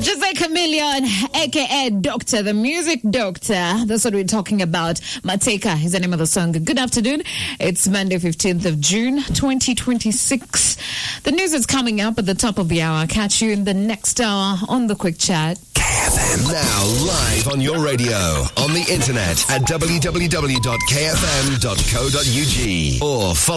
Jose Chameleon, aka Doctor, the music doctor. That's what we're talking about. Mateka is the name of the song. Good afternoon. It's Monday, 15th of June, 2026. The news is coming up at the top of the hour. I'll catch you in the next hour on the Quick Chat. KFM now live on your radio, on the internet at www.kfm.co.ug or follow